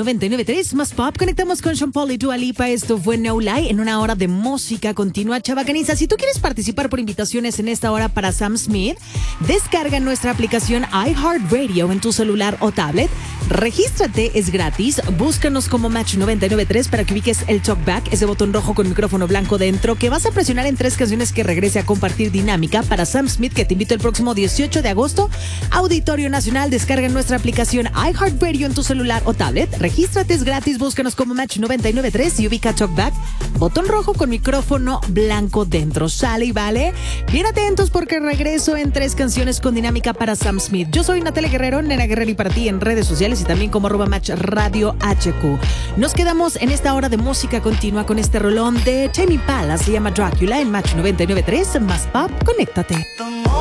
99.3 más pop. Conectamos con Sean Paul y Dua Lipa. Esto fue No Lie en una hora de música continua. Chavacaniza, si tú quieres participar por invitaciones en esta hora para Sam Smith, descarga nuestra aplicación iHeartRadio en tu celular o tablet. Regístrate, es gratis. Búscanos como Match 99.3 para que ubiques el talkback, ese botón rojo con micrófono blanco dentro que vas a presionar en 3 canciones que regrese a compartir dinámica para Sam Smith, que te invito el próximo 18 de agosto. Auditorio Nacional. Descarga nuestra aplicación iHeartRadio en tu celular o tablet. Regístrate, es gratis. Búscanos como Match 99.3 y ubica talkback, botón rojo con micrófono blanco dentro. Sale y vale. Bien atentos porque regreso en 3 canciones con dinámica para Sam Smith. Yo soy Natalia Guerrero, Nena Guerrero, y para ti en redes sociales y también como @Match Radio HQ. Nos quedamos en esta hora de música continua con este rolón de Tame Impala. Se llama Dracula en Match 99.3 más pop. Conéctate.